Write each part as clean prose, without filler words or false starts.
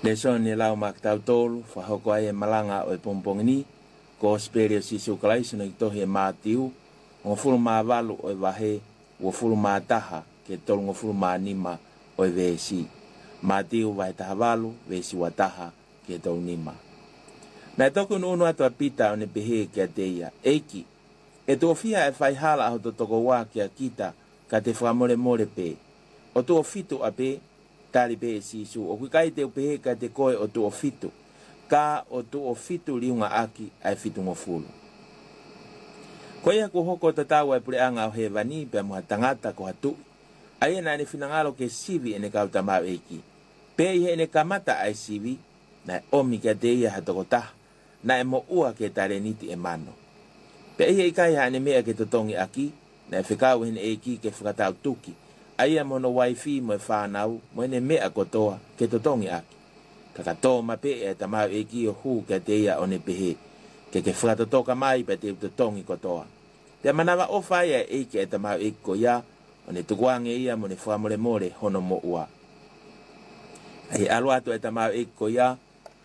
Le son ni lau maktau tolu, whahoko ai e malanga o e pompongini, ko sperio si sukalaisu na kitohi e mātiu, ngō fulu mā walu o e wahe, o fulu mā taha, ke tolu ngō fulu mā nima o e vesi. Mātiu wahe taha walu, vesi wa taha, ke tolu nima. Nai toku nunu atu a pita o ne pehe ke a teia, eiki, e tō fia e whai hala aho to toko wā ki a kita, ka te whamore more pe. O tō fitu a pe, tari pe e sisu, o kui kai te upehe ka te koe o tō fitu, ka o tō fitu liunga aki ai fitu ngofulu. Koe haku hoko tatau ai pure anga o he vani, pe muha tangata ko hatu, ai ena ene finangalo ke sivi ene kauta mau eiki. Pe ihe ene kamata ai sivi, na omi ka te ia hatoko taha, na e mo ua ke tare niti e mano. Pe ihe ikai ha ene mea ke totongi aki, na e whikau hene eiki ke whakatau tuki, aia mono waifi mo e whanau, mo ene mea kotoa ke totongi aki. Kakato mape e tamau eki o hu ke te ia o ne pehe, ke whakatotoka mai pe te totongi kotoa. Te manawa o whaia e ke e tamau eki ko ia, o ne tukuange ia mo ne whamore more hono mo ua. Ai aluato e tamau eki ko ia,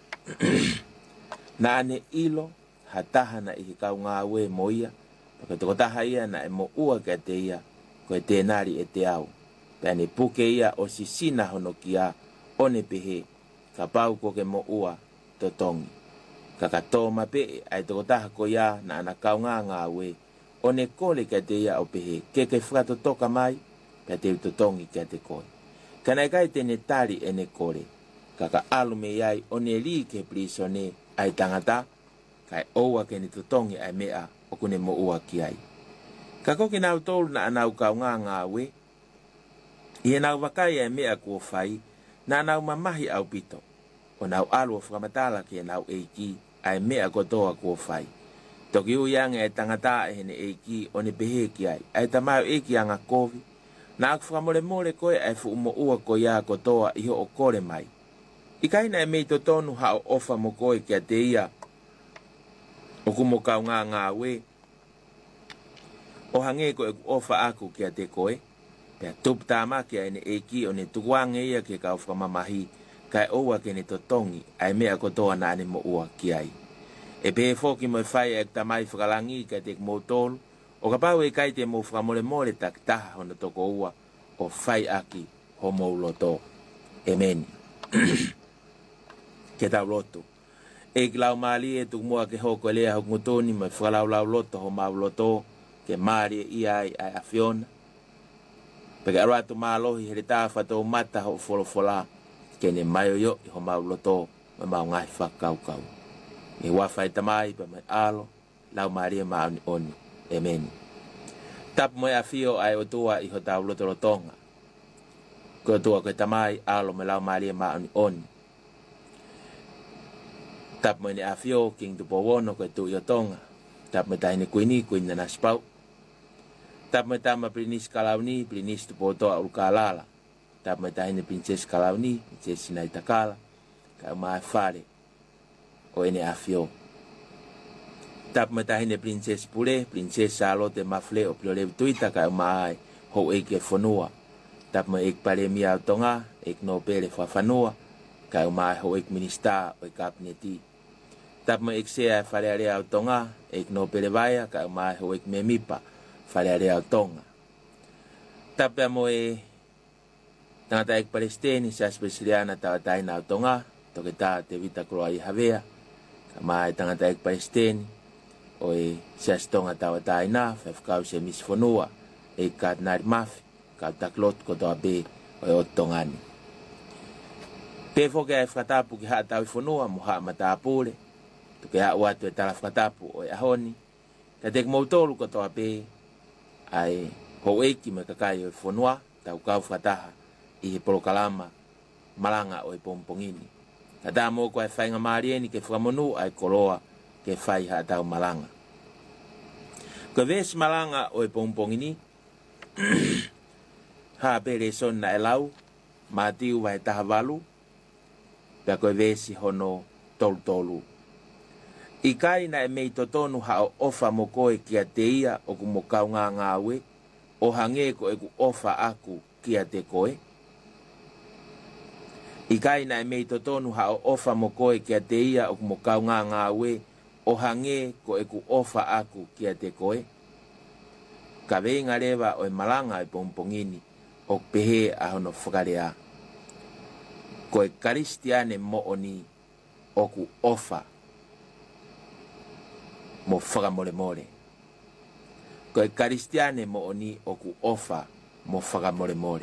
na ane ilo, hataha na i kau ngā ue mo ia, pake toko taha ia na e mo ua ke te ia, ko e tēnari e te au. Pea ne puke ia o sisina hono ki a o ne pehe, ka pau ko ke mo ua totongi. Ka kato mape ai toko taha ko ia na ana kau ngā ue, o ne kole ke te ia o pehe, ke whakatotoka mai, pea te totongi ke te koe. Kanai kai tene tari e ne kore, ka alume iai o ne li ke prisone ai tangata, kai oua ke ne totongi ai mea o kune mo ua ki ai. Ka koki nau tolu na anau kau ngā ue, i e nau wakai ai mea kua whai, na anau mamahi au pito, o nau alu o whakamatala ki e nau eiki ai mea kotoa kua whai. Toki uiange e tangata e hene eiki o ne pehe ki ai, ai tamau eiki anga kovi, na aku whakamore more koe ai fu umo ua ko ia kotoa iho o kore mai. I kaina e mei to tonu ha o ofa mo koe ki a te ia, o kumo kau ngā ue, o hange ko e ofa aku ki a te koe, pea tupu tāmaki a ene eiki o ne tukuange ia ke kau whakamamahi, kai oua ke ne totongi, ai mea kotoa na ane mo ua ki ai. E pehe foki mo e whai e tamai whakalangi ka te mo tolu, o ka pau e kai te mo whakamore more tak taha hono toko ua, o whai aki ho mo uloto. Amen. Ke tau loto. E ki lau maali e tuk mua ke hoko lea hok ngutoni mo e whakalau lau loto ho mau loto, ke maari e ai ai afiona. Peke aratu mālohi here tā whatou mata ho wholofola, ke ne mai o yo i ho mau loto, me mau ngai whakaukau. E wawhai tamai pa mai alo, lau maari e mauni oni. Amen. Tapu mo e afio ai o tua i ho tau loto lotonga. Ko tua koe tamai alo me lau maari e mauni oni. Tapu mo ne afio king tupo wono koe tu i o tonga. Tapu mo tahine kuini kuina na spau. Tapu mo tama prinis kalauni, prinis tupo toa ulkalala. Tapu mo tahine princess kalauni, princess sinai takala. Ka mai fare o ene afio. Tapu mo tahine princess pule, princess Charlotte mafle o pio levi tuita ka mai ho eke fonua. Tapu mo ek pare mia o tonga, ek no pere whafanua. Ka mai ho ek minister o kabineti. Tapu mo ek sea fare area o tonga, ek no pere vaya, ka mai ho ek memipa. Fale area o tonga. Tapu mo e tangata ek palestini sa spesiliana tawatai na o tonga, toke ta te vita kroa i havea, ka mai tangata ek palestini, o e sa stonga tawatai na, whafkau se misfonua, e kat nari mafi, ka taklot ko toa be o e o tongani. Pefo ke ai whakatapu ki haa tau i fonua, mo haa matapule, toke haa watu e tala whakatapu o e ahoni, ka tek mautolu ko toa be, ai ho eki me kakai o fonua tau kau whataha i he polokalama malanga o e pompongini. Ka tā mō koe whainga maarieni ke whamonu ai koroa ke whai ha tau malanga. Ko ves malanga o e pompongini ha pere son na e lau mātiu vai taha walu pia koe vesi hono tolu tolu. I kai na e mei totonu ha o ofa mo koe kia te ia o ku mo kau ngā ue, o hange ko e ku ofa aku kia te koe. I kai na mei to tonu ha o ofa mo koe kia te ia o mo kau ngā we o hange ko e ku ofa aku kia te koe. Ka veinga rewa o e malanga e pompongini o pehe a hono whakarea. Ko e karistiane mo oni o ku ofa mo whakamore more. Ko e karistiane mo oni o ku ofa mo whakamore more.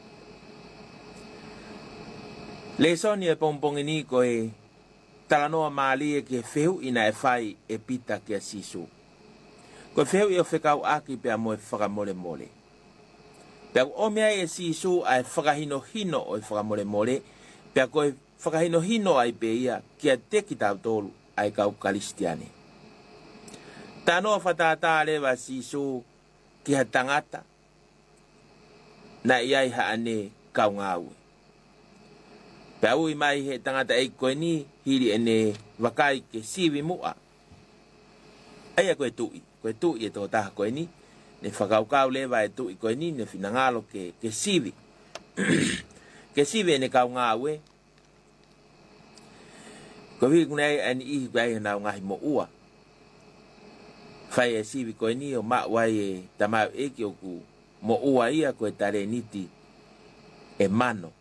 Le soni e pompongini ko e talanoa maali e ke whehu ina e whai e pita kia sisu. Ko whehu i o whekau aki pia mo e whakamore more. Pia o mea e sisu a e whakahino hino o e whakamore more. Pia ko e whakahino hino ai pe ia kia teki tau tolu ai kau karistiane. Tanoa whatata rewa sisu ki ha tangata na iai ha ane kau ngāwe. Pea ui mai he tangata e koe ni hiri ene wakai ke siwi mua. Aia koe tui e tō taha koe ni. Ne whakaukau lewa e tui koe ni ne whinangalo ke siwi. Ke siwi ene kau ngāwe. Koe hiri kunei ane ihi koe ai hanau ngahi mo ua. Whai e siwi koe ni o mawai e tamau eki o ku mo ua ia koe tare niti e mano.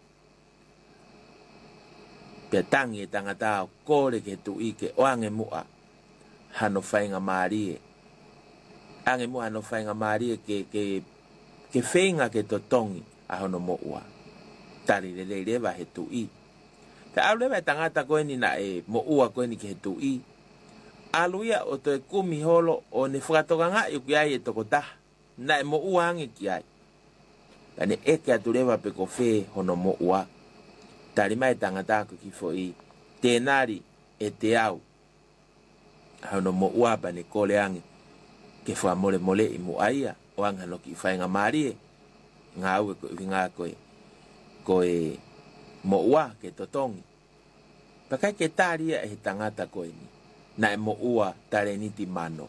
Pea tangi e tangata o kore ke tui ke oange mua hano whainga maarie. Ange mua hano whainga maarie ke whainga ke totongi a hono mo ua. Tari le rewa he tui. Te au lewa e tangata koe ni na e mo ua koe ni ke he tui. Aluia o to e kumi holo o ne whakatoka ngā i ki ai e toko taha. Na e mo ua ange ki ai. Tane eke atu rewa pe ko whe hono mo ua. Tari mai tangata ko ki fo i tēnari e te au. Hauno mo uaba ne kole ange ke wha mole i mu aia o anga no ki whainga marie. Ngā ue ko i ngā koe mo ua ke totongi. Pakai ke tāria e tangata koe ni. Na e mo ua tare niti mano.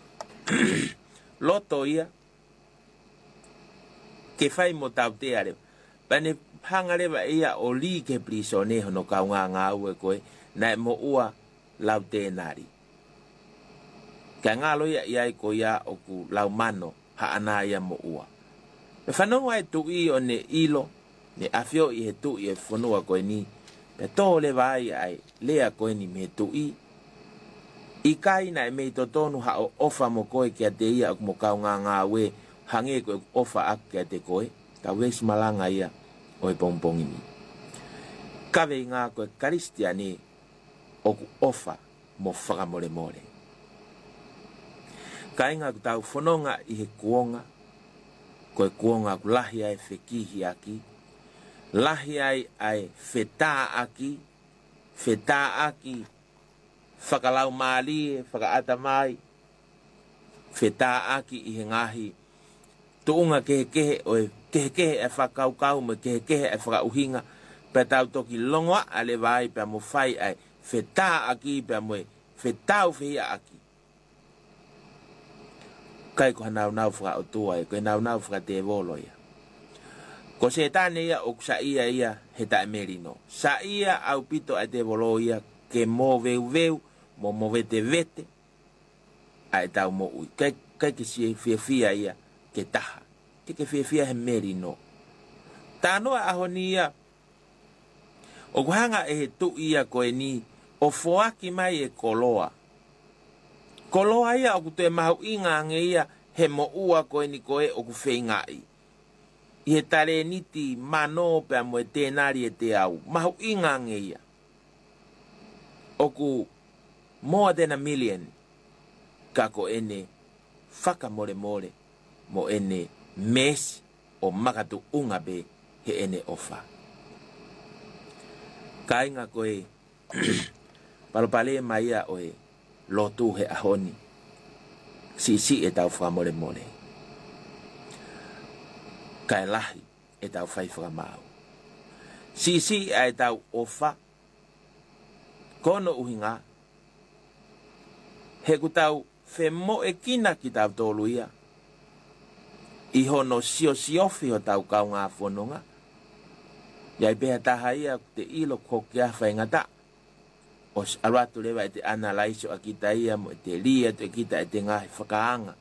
Loto ia ke whai mo tau te are. Pane hangarewa ia o li ke prisone hono kau ngā ue koe na e mo ua lau tēnari. Ka ngā loia iai ko ia o ku lau mano ha ana ia mo ua. Me whanonga e tui o ne ilo, ne awhio i he tui e whanua koe ni, pe tō le vai ai lea koe ni me tui. I kai na e mei to tonu ha o ofa mo koe kia te ia o mo kau ngā ue hange koe ofa ak kia te koe, ka wes malanga ia o e pongpongi ni. Kawe ngā koe karistiane o ku ofa mo whakamore more. Ka inga ku tau whanonga i he kuonga, koe kuonga ku lahi ai whekihi aki, lahi ai whetā aki, whakalau mālie, whakaata mai, whetā aki i he ngahi, tuunga kehe o e kehe e whakaukau me kehe e whakauhinga, pe tau toki longoa ale vai pe mo whai ai whetā aki pe mo e whetau whia aki. Kai ko hanau whakautua e, koe nau whaka te volo ia. Ko se tāne ia o sa ia he ta emerino. Sa ia au pito a te volo ia ke mo veu, mo vete, a e tau mo ui. Kai ke si fia ia ke taha. Ke fia he merino. Tānoa aho ni ia, o kuhanga e he tu ia koe ni, o foaki mai e koloa. Koloa ia o kute mahu inga ange ia, he mo ua koe ni koe o ku whaingai. I he tare niti mano pea mo e tēnari e te au. Mahu inga ange ia. O ku more than 1 million, ka ko ene whakamore mo ene mes o makatu unga be he ene ofa. Ka inga koe palopale maia o e lotu he ahoni. Si e tau whamore. Ka e lahi e tau whai whakamau. Si e tau ofa. Kono uhinga. He ku tau whemo e kina ki tau tolu ia. I hono siofi o tau kau ngā whanonga. Ia beha taha ia te ilo ko kia whaingata. O alwatu lewa e te analaiso a kita ia mo te lia te kita e te ngahi whakaanga.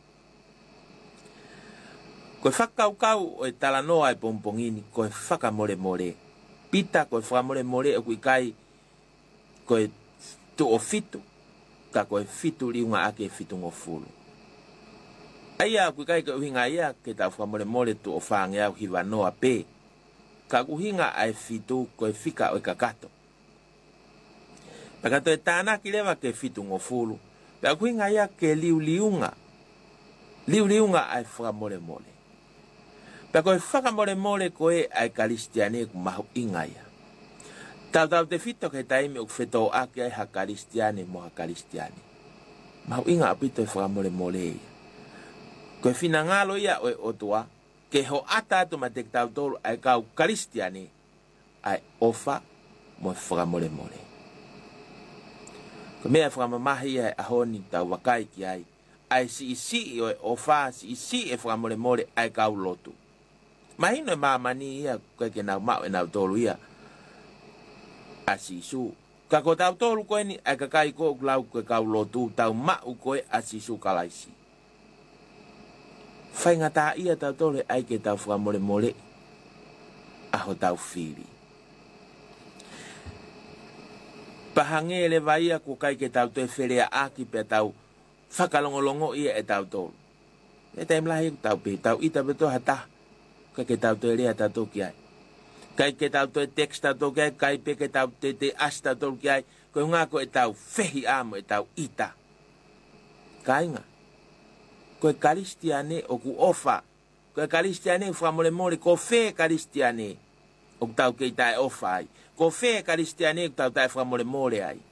Koe whakaukau o e talanoa e pompongini, koe whakamore more. Pita koe whakamore more o kui kai koe tu o fitu, ka koe fitu liunga ake fitu ngofulu. Aia kui kai koe uhinga ia ke tau whakamore more tu o whaange au hiwa noa pe. Ka uhinga ai fitu koe fika o e kakato. Pakato e tāna ki lewa ke fitu ngofulu. Pea uhinga ia ke liunga. Liunga ai whakamore more. Pea koe whakamore more koe ai karistiane ku mahu inga ia. Tau te fito ke taimi o wheto ake ai ha karistiane mo ha karistiane. Mahu inga apito e whakamore more ia. Koe whina ngalo ia o e otua, ke ho ata atu ma te tau tolu ai kau karistiane ai ofa mo e whakamore more. Koe mea whakamamahi ai ahoni tau wakai ki ai, ai si o e ofa, si e whakamore more ai kau lotu. Mahino e mamani ia koe ke nau mau e nau tolu ia a sisu. Ka ko tau tolu koe ni ai kakai ko glau koe kau lotu tau mau koe a sisu kalaisi. Whaingata ia tau tolu ai ke tau whakamore more aho tau whiri. Pahange le vaia ko kai ke tau te wherea aki pe tau whakalongolongo ia e tau tolu. E taim lahi tau pe tau ita beto hata. Kai ke tau te rea tato ki ai. Kai ke tau te tekst tato ki ai, kai pe ke tau te as tato ki ai, koe ngā ko e tau whehi amo e tau ita. Kai ngā. Koe karistiane o ku ofa. Koe karistiane whamore more, ko whe karistiane o ku tau kei tae ofa ai. Ko whe karistiane o ku tau tae whamore more ai.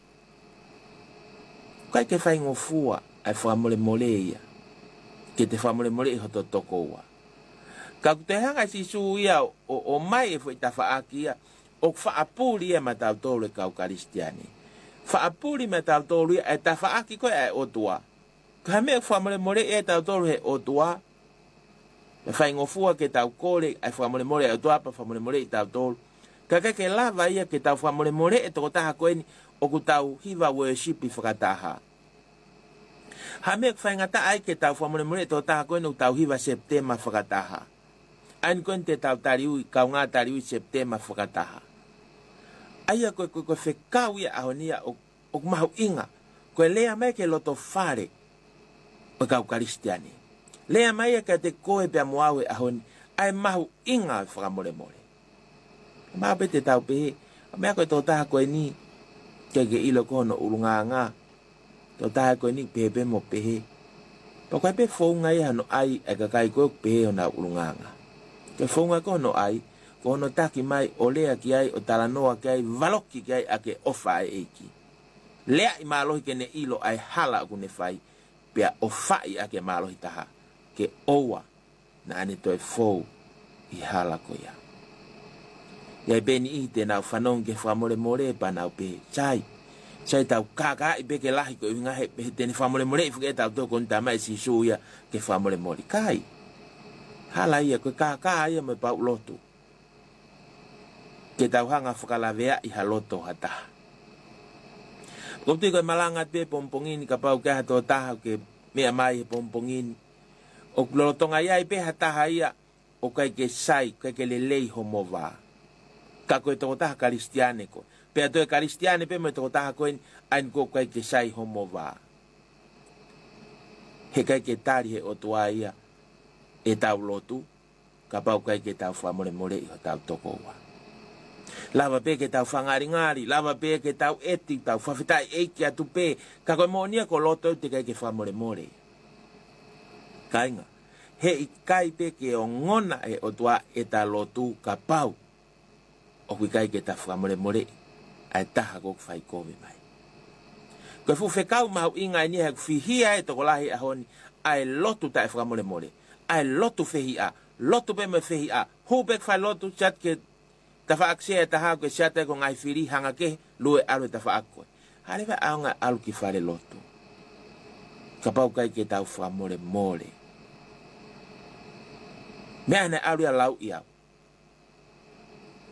Kai ke whaingo fua ai whamore more ia. Ke te whamore more i hoto toko ua. Ka te hanga si su ia o mai e fwoi ta whaaki ia, o whaapuri ia ma tau tolu e kau karistiane. Whaapuri ma tau tolu ia e ta whaaki koe e otua. Ka mea whamore more e tau tolu he otua. E whaingofua ke tau kore e whamore more e otua pa whamore more i tau tolu. Ka ke lava ia ke tau whamore more e toko taha koe ni o ku tau hiva worship i whakataha. Ha mea whaingata ai ke tau whamore more e toko taha koe ni o tau hiva September whakataha. Ain koe te tau tariui, kau ngā tariui September whakataha. Aia koe whekau ia ahonia o mahu inga. Koe lea mai ke loto whare o kau karistiane. Lea mai ke te koe pia moawe ahoni, ai mahu inga whakamore more. Mahu pe te tau pehe, mea koe tō taha koe ni, ke ilo kono urunga ngā. Tō taha koe ni pehe mo pehe. Pa koe pe whaunga ia no ai, e kakai koe pehe o na urunga ngā. Ke whaunga kono ai, kono taki mai o lea ki ai, o talanoa ki ai, valoki ki ai ake ofa ai eiki. Lea i mālohi ke ne ilo ai hala aku ne whai, pia o whai ake mālohi taha, ke oua na ane toi fou i hala ko ia. Iai beni i te nau whanong ke whamore more pa nau pe, chai tau kaka i beke lahi ko i ngahe, tene whamore more i whuke tau toko nita mai si suia ke whamore more. Kai, hala ia koe kaka ia me pau lotu. Ke tau hanga whakalawea i ha loto hataha. Kouti koe malanga te pompongini ka pau ke hato taha ke mea mai he pompongini. O lotonga ia i pe hataha ia o kai ke sai, kai ke lelei homo wā. Ka koe toko taha karistiane koe. Pea toe karistiane pe me toko taha koe ain ko kai ke sai homo wā. He kai ke tari he otua ia. E tau lotu, ka pau kai ke tau whamore more i ho tau toko ua. Lava pe ke tau whangaringari, lava pe ke tau eti, tau whawhitai eiki atu pe, ka koe monia ko loto te kai ke whamore more. Kainga, he i kai pe ke o ngona e o tua e ta lotu ka pau, o kui kai ke tau whamore more, ai taha kok whai kove mai. Koe fu whekau mahu inga ni hek whihia e toko lahi ahoni, ai lotu ta e whamore more. Ai lotu fehi a, lotu pe me fehi a, hupek whai lotu chat ke tafa aksea taha koe siata ko ngai whiri hanga ke lue alu tafa akkoe. Harewa aonga alu ki whare lotu. Ka pau kai ke tau whamore more. Mea ne alu a lau i au.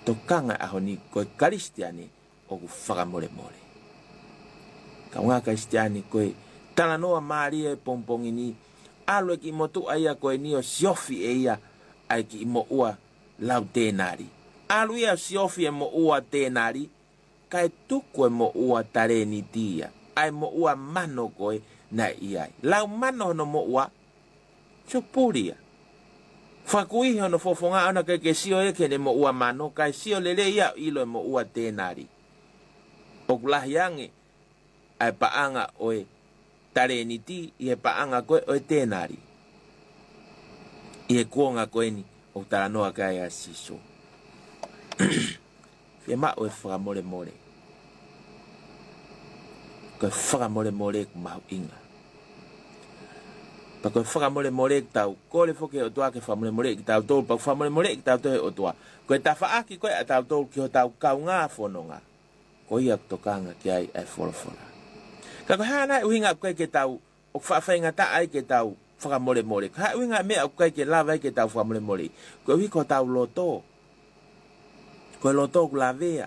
tokanga ahoni koe Kristiani o ku whakamore more. Ka ngā Kristiani koe tala noa maari e pompongi ni alwe ki motu aia koe ni o siofi e ia ai ki mo ua lau tēnari. Alwe ia siofi e mo ua tēnari kai tuku e mo ua tare ni tia ai mo ua mano koe na iai. Lau mano no mo ua chupuria. Whakui hono fofonga ana ke sio e ke ne mo ua mano kai sio lele ia ilo e mo ua tēnari. O kulahi ange ai paanga oe tare ni ti i e paanga koe oe tēnari. I e kuonga koe ni o tala noa kai a siso. Fia ma oe whakamore more. Koe whakamore more ku mahu inga. Pa koe whakamore more ki tau kore foke o toa ke whamore more ki tau tolu pa whamore more ki tau tohe o toa. Koe ta whaaki koe a tau tolu ki ho tau kau ngā whanonga. Koe ia kutokanga ki ai ai wholawhala. Ka koe hana uhinga koe ke tau o whawhainga ta ai ke tau whakamore more. Ka uhinga mea koe ke lava ai ke tau whamore more. Koe uhi ko tau loto. Koe loto ku lavea.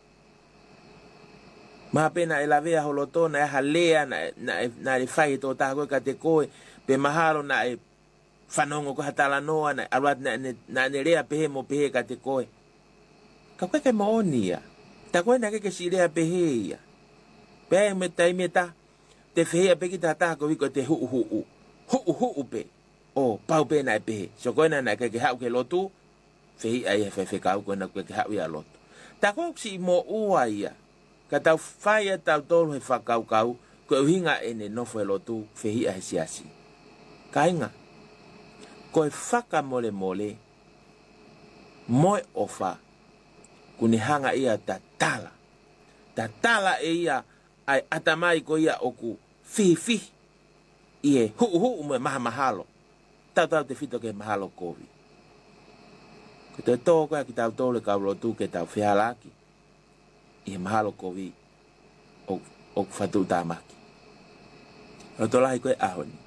Maha pena e lavea ho loto na e halea na e whai to taha koe ka te koe. Pe mahalo na e whanongo ko hatala noa na aruat na ne rea pehe mo pehe ka te koe. Ka koe ke mooni ia. Ta koe na ke si rea pehe ia. Pehe me tai me ta. Te whehea pe ki taha ko wiko te huu. Huu pe. O pau pe na e pehe. So koe na ke hau ke lotu. Whehi ai e whewhe kau koe na ke hau ia lotu. Ta koe si mo ua ia. Ka tau whai a tau tolu he whakau kau. Koe uhinga e ne nofo e lotu. Whehi a he siasi. Kainga, koe whaka mole mole, moe ofa, kuni hanga ia ta tala. Ta tala e ia, ai atamai ko ia oku fihi, ie huu me maha mahalo. Tau te fito ke mahalo kovi. Ko te tō koe ki tau tōle kau lotu ke tau whihalaki, ie mahalo kovi, oku whatu tāmaki. O tō lahi koe ahoni.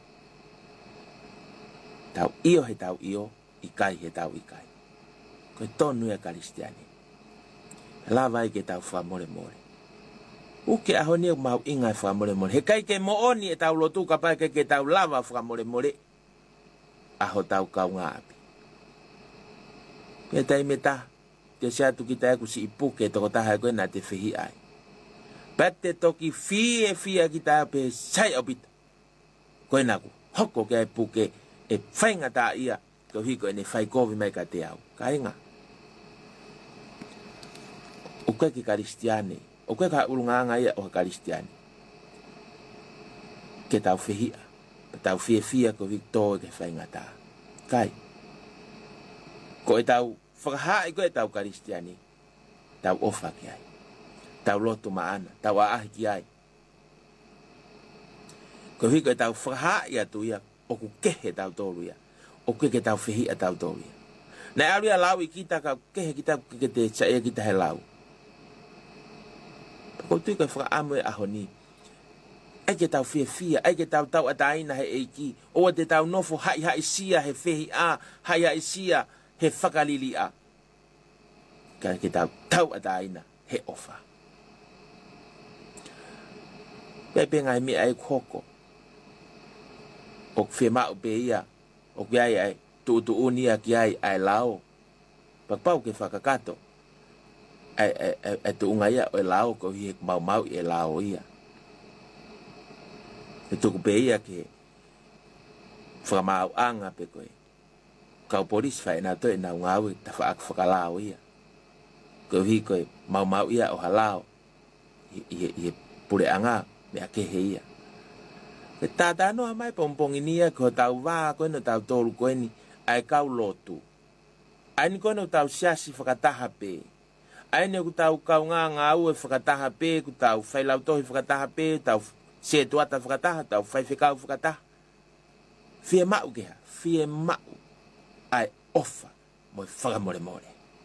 Tau io he tau io, ikai he tau ikai. Koe tonu e Kristiani. Lava i ke tau whamore more. Uke ahoni o mau inga e whamore more. He kai ke mooni e tau lotu kapai ke tau lava whamore more. Aho tau kau ngā api. Pia tai meta, te seatu ki tai kusi ipuke toko taha koe na te whihi ai. Pate toki fia ki tai pe sai opita. Koe naku, hoko ke ipuke, e whainga tā ia, ko hiko e ne whai kovi mai ka te au. Ka inga. O koe ki Kristiani, o koe ka urunganga ia o Kristiani. Ke tau whihia, pa tau fia ko hiko ke whainga tā. Kai. Ko e tau whakahai ko e tau Kristiani, tau ofa ki ai. Tau loto maana, tau aahi ki ai. Ko hiko e tau whakahai atu ia, o ku kehe tau tolu ia. O ke tau whihi a tau tolu ia. Nei aru ia lau i kita ka kehe kita ke te chaia kita he lau. Ko tui ka whakaamu e ahoni. Ai ke tau fia, ai ke tau ataina he eiki. O te tau nofo hai sia he whihi a, hai sia he whakalili a. Ka ke tau ataina he ofa. Pepe ngai mi ai koko. O whi mau pe ia, o ki ai tu unia ki ai lao. Pakpau ke whakakato. Ai tu unga ia o e lao ko hi mau i e lao ia. E tuku pe ia ke whakamau anga pe koe. Kau polis whai na toi na unga au ta whakalao ia. Ko hi koe mau ia o halao. I pure anga me a kehe ia. E tata no mai pompongi nia ko tau wā koe no tau tolu koe ni ai kau lotu. Ai ni koe no tau siasi whakataha pē. Ai ni ku tau kau ngā au e whakataha pē, ku tau whailau tohi whakataha pē, tau se tuata whakataha, tau whaifekau whakataha. Fie mau keha, fie mau ai ofa mo whakamore more.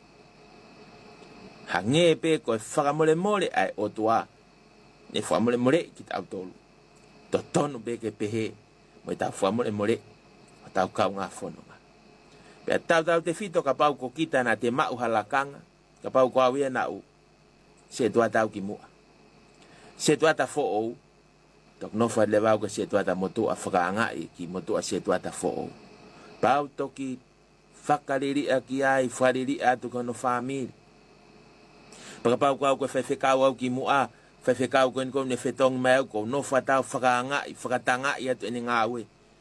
Ha ngē pē koe whakamore more ai otua. Ne whakamore more ki tau tolu. To tonu beke pehe mo tau whamore more o tau kau ngā whanonga. Pea tau te whito ka pau ko kita na te mau halakanga ka pau kwa wia na u se tua tau ki mua se tua ta fo o tok no fa le va ko se tua ta motu a franga e ki motu a se tua ta fo o pau toki fakaliri a ki ai fariri a tu kono family pa pau kwa ko fe ka wa ki mua fe ka ko ne fetong mai ko no fa ta franga i fratanga ia tu ni ngawe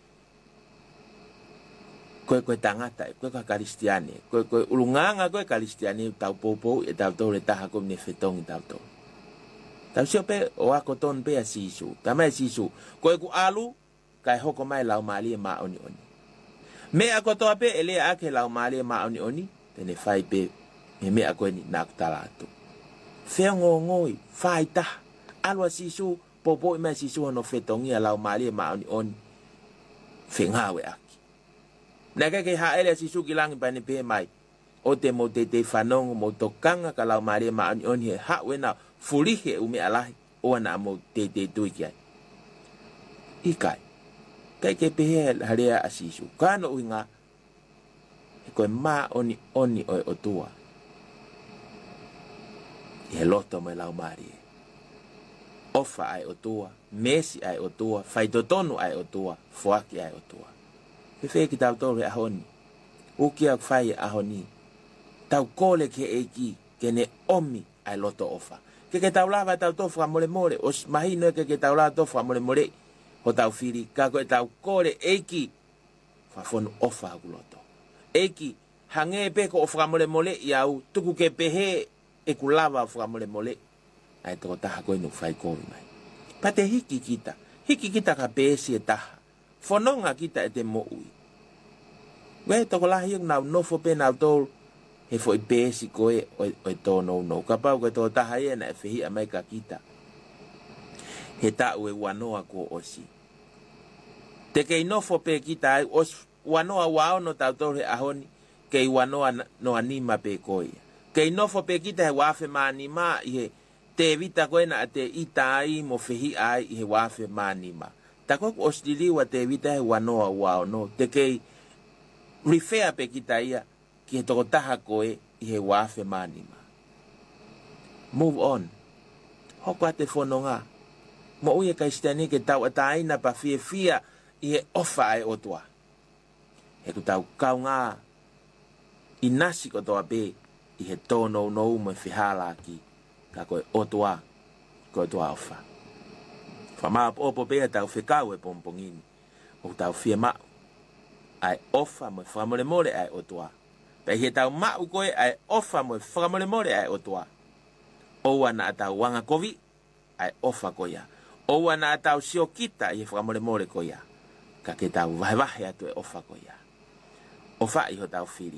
koe tangata, koe karistiane, koe ulunganga koe karistiane tau popo e tau tau le taha koe ne fetong tau tau. Tau sio pe o ako ton pe a sisu, tamai sisu, koe ku alu, kai hoko mai lau maali e maa oni oni. Me ako toa pe ele ake lau maali e maa oni oni, tene fai pe me ako ni naku talatu. Fea ngoi, fai taha, alu a sisu, popo e mai sisu hono fetongi a lau maali e maa oni oni. Fengawe ake. Naka ke haele si suki lang pa ni pe mai. O te mo te whanong mo tokanga ka lau maria ma ani oni he ha wena fulihe ume alahi. O ana mo te tui ki ai. Ikai. Kai ke pehe harea asisu. Kano ui ngā. He koe ma oni oi o tua. I he loto mai lau maria. Ofa ai o tua. Mesi ai o tua. Faitotonu ai o tua. Fuaki ai o tua. Fe ki tau tore ahoni. Uki au fai ahoni. Tau kole ke eki ke ne omi ai loto ofa. Ke tau lava tau tofa mole mole. Os mahino ke tau lava tofa mole mole. Ho tau firi. Kako e tau kole eki. Fafonu ofa aku loto. Eki. Hange peko ofa mole mole. Iau tuku ke pehe. Eku lava ofa mole mole. Ai toko taha koe no fai kovi mai. Pate hiki kita. Hiki kita ka pesi e taha. Fononga kita e te mo ui. Wei toko lahi yung nau nofo pe nau tol. He fo i pesi koe o tō no. Kapau koe tō taha ia na e whihi a mai ka kita. He ta ue wanoa ko osi. Te kei nofo pe kita ai os wanoa wao no tau tol he ahoni. Kei wanoa no anima pe koe. Kei nofo pe kita he wafe ma anima i he te vita koe na te ita ai mo whihi ai i he wafe ma anima. Tako ko osdiliwa te vita he wanoa wao no. Te kei rifea pe kita ia ki he toko taha koe i he wafe manima. Move on. Hoko ate whanonga. Mo uia kai stani ke tau ataina pa fia i he ofa ai otua. He ku tau kau ngā i nasi ko toa pe i he tōno no mo whihala ki ka koe otua koe toa ofa. Whamā opo pēa tau whikau e pompongini. O tau whia mau. Ai ofa mo whamore more ai otua. Pei he tau mau koe ai ofa mo whamore more ai otua. Oua na atau wanga kovi ai ofa koia. Oua na atau sio kita i he whamore more koia. Ka ke tau vahe atu e ofa koia. Ofa i ho tau whiri.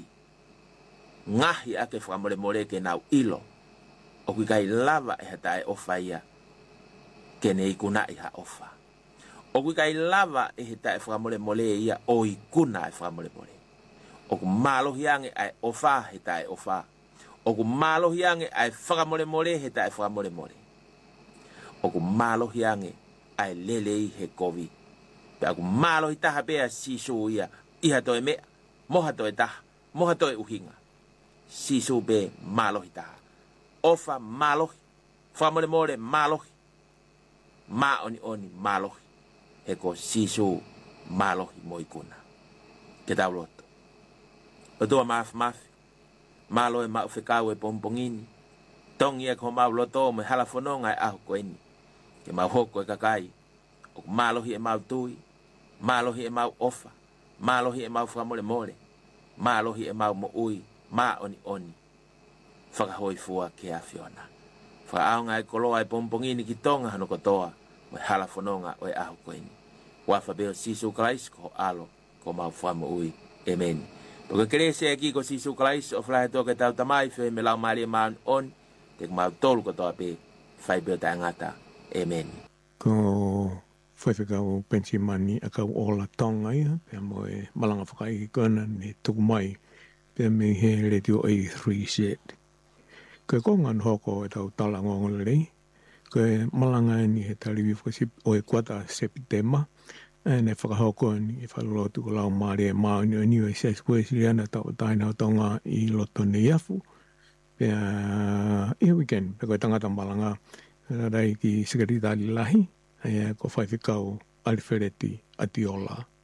Ngahi ake whamore more ke nau ilo. O kui kai lava e hata e ofa ia. Kene ikuna i ha ofa. O kui kai lava e he tae whamole mole ia o ikuna e whamole mole. O ku malo hiange ai ofa he tae ofa. O ku malo hiange ai whamole mole he tae whamole mole. O ku malo hiange ai lelei he kovi. Pe aku malo hi taha pea sisu ia. Iha toe mea. Moha toe taha. Moha toe uhinga. Sisu pe malo hi taha. Ofa malo hi. Whamole mole malo hi. Ma oni malohi. Eko sisu malohi moikuna. Ke tau loto. O tua mafi. Malo e mau whikau e pompongini. Tongi e ko mau loto me halafononga e ahu koeni. Ke mau hoko e kakai. O malohi e mau tui. Malohi e mau ofa. Malohi e mau whamole mole. Malohi e mau mo ui. Ma oni. Whakahoi fua ke a Fiona. Whaaonga e koloa e pompongini ki tonga hano kotoa. Mo halafononga o e ahu koeni. Wafa beo sisu Christ ko alo ko mau whamo ui. Amen. Porque crece aquí ko sisu Christ o flahe toke tau tamai fe me lau maria maan on. Te mau tolu kotoa pe. Whai beo ta ngata. Amen. Ko whaiwhikau pensi mani a kau ola tonga ia. Pea mo e malanga whakai kona ne tuku mai. Pea me he radio A3Z. Koe kongan hoko e tau tala ngongolei. Koe malanga ni he taliwi whakasip o e kuata September. E ne whakahoko ni e whalotu ko lau maare e maoni o niwa i seis puesi liana tau taina o tonga i loto ne iafu. Pea ia weekend, pe koe tangata malanga, rai ki Sikaritari lahi, ko whaiwhikau Alifereti Atiola.